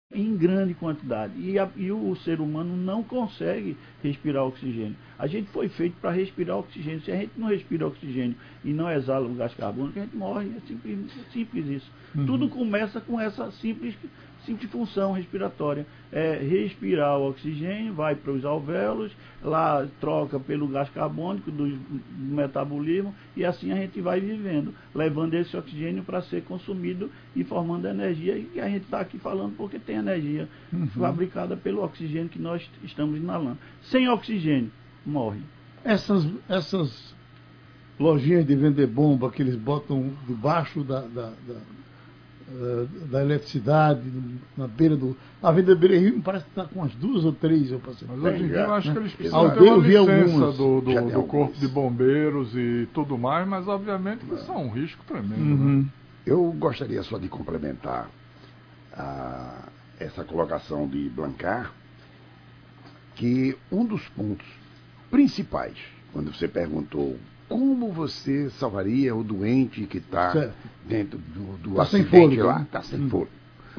em grande quantidade. E o ser humano não consegue respirar oxigênio. A gente foi feito para respirar oxigênio. Se a gente não respira oxigênio e não exala o gás carbônico, a gente morre. É simples isso. Tudo começa com essa simples função respiratória. É respirar o oxigênio, vai para os alvéolos, lá troca pelo gás carbônico do metabolismo, e assim a gente vai vivendo, levando esse oxigênio para ser consumido e formando energia. E a gente está aqui falando porque tem energia fabricada pelo oxigênio que nós estamos inalando. Sem oxigênio, morre. Essas lojinhas de vender bomba que eles botam debaixo da eletricidade, na beira do... A Avenida Beira Rio parece que está com umas 2 ou 3, eu passei. Mas hoje em dia eu acho que eles precisam ter uma licença do Corpo de Bombeiros e tudo mais, mas obviamente que são um risco tremendo. Né? Eu gostaria só de complementar essa colocação de Blancar, que um dos pontos principais, quando você perguntou como você salvaria o doente que está dentro do acidente lá, está sem fôlego.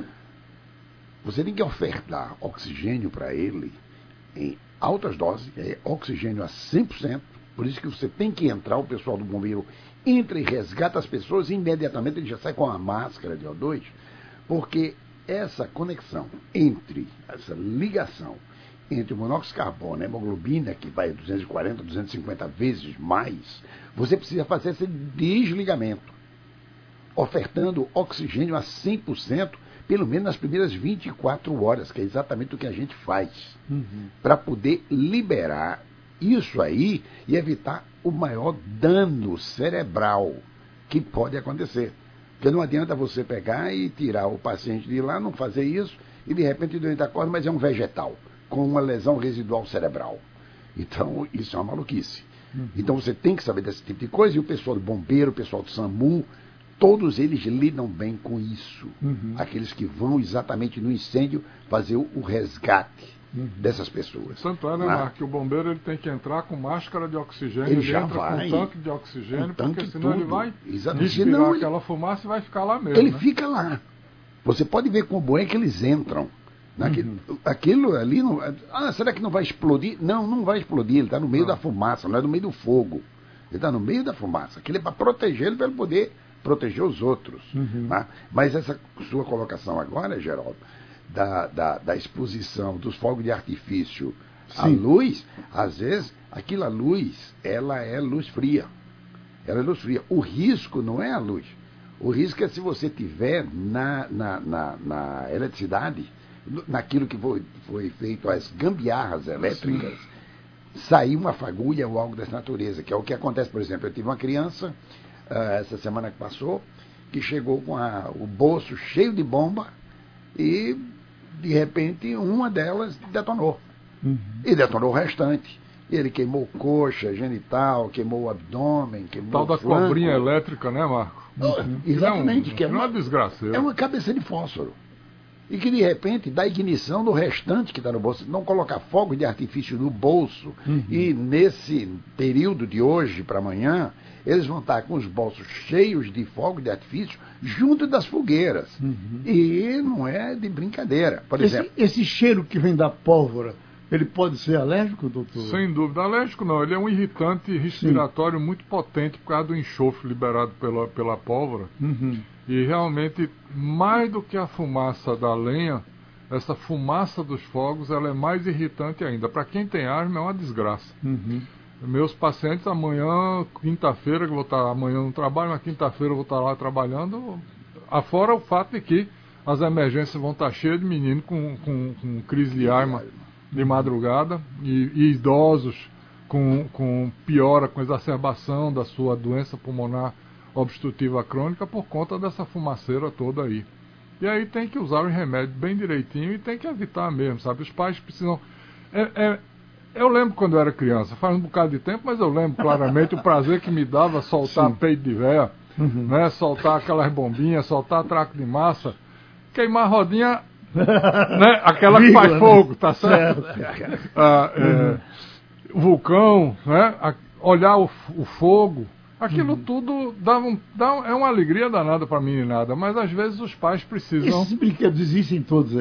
Você tem que ofertar oxigênio para ele em altas doses, oxigênio a 100%, por isso que você tem que entrar, o pessoal do bombeiro entra e resgata as pessoas e imediatamente ele já sai com a máscara de O2, porque essa conexão essa ligação entre o monóxido de carbono e a hemoglobina, que vai 240, 250 vezes mais, você precisa fazer esse desligamento, ofertando oxigênio a 100%, pelo menos nas primeiras 24 horas, que é exatamente o que a gente faz, para poder liberar isso aí e evitar o maior dano cerebral que pode acontecer. Porque não adianta você pegar e tirar o paciente de lá, não fazer isso, e de repente o doente acorda, mas é um vegetal, com uma lesão residual cerebral. Então, isso é uma maluquice. Então, você tem que saber desse tipo de coisa, e o pessoal do bombeiro, o pessoal do SAMU, todos eles lidam bem com isso. Aqueles que vão exatamente no incêndio fazer o resgate dessas pessoas. Tanto é, né, Marco, que o bombeiro ele tem que entrar com máscara de oxigênio, ele já entra vai, com tanque de oxigênio, porque senão ele vai exatamente. respirar aquela fumaça e vai ficar lá mesmo. Ele fica lá. Você pode ver como é que eles entram. Aquilo ali, será que não vai explodir? Não, não vai explodir, ele está no meio da fumaça, não é no meio do fogo. Ele está no meio da fumaça. Aquilo é para proteger ele, para ele poder proteger os outros. Tá? Mas essa sua colocação agora, Geraldo, da exposição dos fogos de artifício à luz, às vezes, aquela luz, ela é luz fria. Ela é luz fria. O risco não é a luz. O risco é se você tiver na eletricidade, naquilo que foi feito, as gambiarras elétricas, sair uma fagulha ou algo dessa natureza, que é o que acontece, por exemplo, eu tive uma criança, essa semana que passou, que chegou com o bolso cheio de bomba e, de repente, uma delas detonou. E detonou o restante. E ele queimou coxa, genital, queimou o abdômen, queimou tal da flanco. Cobrinha elétrica, né, Marco? Exatamente. É uma desgraça. É uma cabeça de fósforo. E que, de repente, dá ignição do restante que está no bolso. Não colocar fogo de artifício no bolso. E, nesse período de hoje para amanhã, eles vão estar com os bolsos cheios de fogo de artifício junto das fogueiras. E não é de brincadeira. Por exemplo, esse cheiro que vem da pólvora, ele pode ser alérgico, doutor? Sem dúvida. Alérgico não. Ele é um irritante respiratório muito potente por causa do enxofre liberado pela pólvora. E realmente, mais do que a fumaça da lenha, essa fumaça dos fogos, ela é mais irritante ainda. Para quem tem asma, é uma desgraça. Meus pacientes, amanhã, quinta-feira, que eu vou estar amanhã no trabalho, mas quinta-feira eu vou estar lá trabalhando, afora o fato de que as emergências vão estar cheias de meninos com crise de asma de madrugada, e idosos com piora, com exacerbação da sua doença pulmonar obstrutiva crônica por conta dessa fumaceira toda aí. E aí tem que usar os remédios bem direitinho e tem que evitar mesmo, sabe? Os pais precisam... Eu lembro quando eu era criança, faz um bocado de tempo, mas eu lembro claramente o prazer que me dava soltar peito de véia, né? Soltar aquelas bombinhas, soltar traco de massa, queimar a rodinha, né? Aquela que faz fogo, tá certo? Vulcão, né? Olhar o fogo. Aquilo tudo é uma alegria danada para a meninada, mas às vezes os pais precisam... Esses brinquedos existem todos aí.